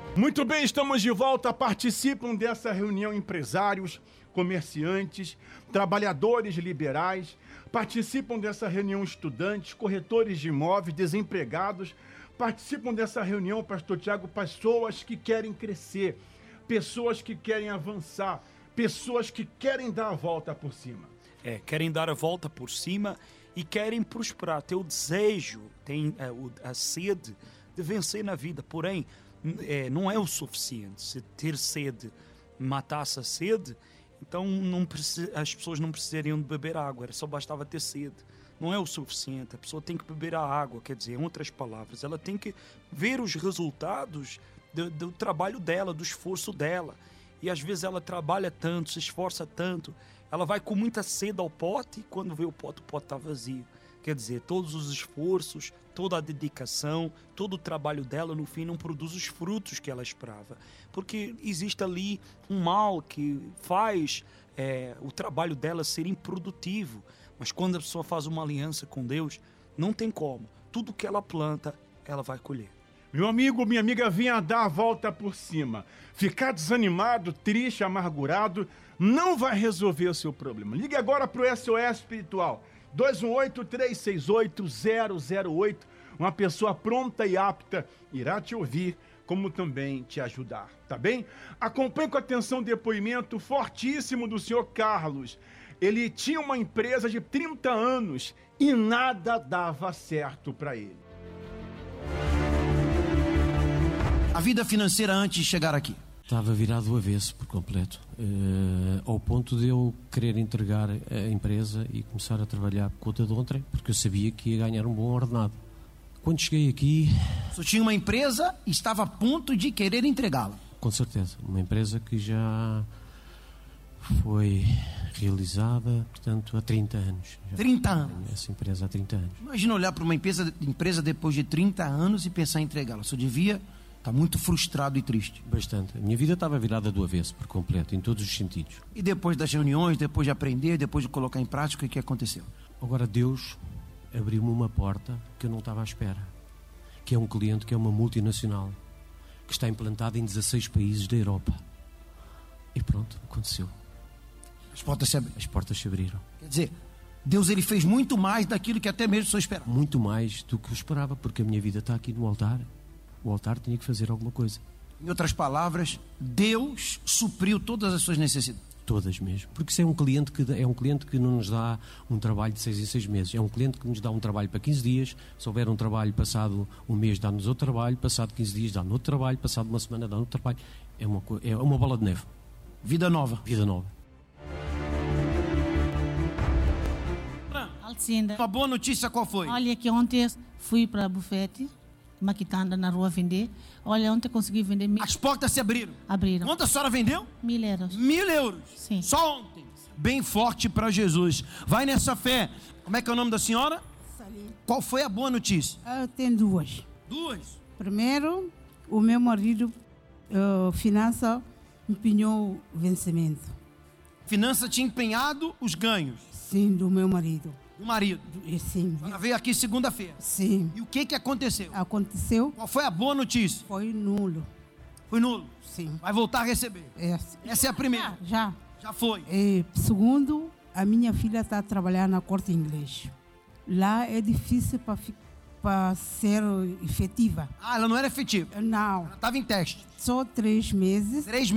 Muito bem, estamos de volta. Participam dessa reunião empresários, comerciantes, trabalhadores liberais. Participam dessa reunião estudantes, corretores de imóveis, desempregados. Participam dessa reunião, pastor Tiago, pessoas que querem crescer, pessoas que querem avançar, pessoas que querem dar a volta por cima. Querem dar a volta por cima e querem prosperar. Tem o desejo, tem a sede de vencer na vida, porém, não é o suficiente. Se ter sede matasse a sede, então as pessoas não precisariam de beber água, só bastava ter sede. Não é o suficiente, a pessoa tem que beber a água, quer dizer, em outras palavras, ela tem que ver os resultados do trabalho dela, do esforço dela. E às vezes ela trabalha tanto, se esforça tanto, ela vai com muita sede ao pote e quando vê o pote está vazio. Quer dizer, todos os esforços, toda a dedicação, todo o trabalho dela, no fim, não produz os frutos que ela esperava. Porque existe ali um mal que faz o trabalho dela ser improdutivo. Mas quando a pessoa faz uma aliança com Deus, não tem como. Tudo que ela planta, ela vai colher. Meu amigo, minha amiga, venha dar a volta por cima. Ficar desanimado, triste, amargurado, não vai resolver o seu problema. Ligue agora para o SOS Espiritual. 218-368-008. Uma pessoa pronta e apta irá te ouvir, como também te ajudar, tá bem? Acompanhe com atenção o depoimento fortíssimo do senhor Carlos. Ele tinha uma empresa de 30 anos e nada dava certo para ele. A vida financeira antes de chegar aqui. Estava virado do avesso por completo, ao ponto de eu querer entregar a empresa e começar a trabalhar por conta de outrem, porque eu sabia que ia ganhar um bom ordenado. Quando cheguei aqui... Você tinha uma empresa e estava a ponto de querer entregá-la? Com certeza, uma empresa que já foi realizada, portanto, há 30 anos. 30 anos? Essa empresa há 30 anos. Imagina olhar para uma empresa depois de 30 anos e pensar em entregá-la. Você devia... Está muito frustrado e triste. Bastante. A minha vida estava virada do avesso, por completo, em todos os sentidos. E depois das reuniões, depois de aprender, depois de colocar em prática, o que aconteceu? Agora Deus abriu-me uma porta que eu não estava à espera. Que é um cliente que é uma multinacional, que está implantada em 16 países da Europa. E pronto, aconteceu. As portas se abriram. As portas se abriram. Quer dizer, Deus ele fez muito mais daquilo que até mesmo só esperava. Muito mais do que eu esperava, porque a minha vida está aqui no altar. O altar tinha que fazer alguma coisa. Em outras palavras, Deus supriu todas as suas necessidades. Todas mesmo. Porque isso é um cliente que não nos dá um trabalho de 6 em 6 meses. É um cliente que nos dá um trabalho para 15 dias. Se houver um trabalho passado um mês, dá-nos outro trabalho. Passado 15 dias, dá-nos outro trabalho. Passado uma semana, dá-nos outro trabalho. É uma bola de neve. Vida nova. Vida nova. Alcinda. Uma boa notícia qual foi? Olha que ontem fui para a bufete, maquitanda na rua vender. Olha, ontem consegui vender As portas se abriram. Abriram. Quanto a senhora vendeu? 1.000 euros. 1.000 euros? Sim. Só ontem. Bem forte para Jesus. Vai nessa fé. Como é que é o nome da senhora? Salim. Qual foi a boa notícia? Eu tenho duas. Duas? Primeiro, o meu marido, finança, empenhou o vencimento. Finança tinha empenhado os ganhos. Sim, do meu marido. Do marido. Sim. Ela veio aqui segunda-feira. Sim. E o que aconteceu? Aconteceu. Qual foi a boa notícia? Foi nulo. Foi nulo? Sim. Vai voltar a receber. Essa é a primeira. Já. Já foi. E, segundo, a minha filha está trabalhando na Corte Inglês. Lá é difícil para ser efetiva. Ah, ela não era efetiva? Não. Ela estava em teste. Só 3 meses. 3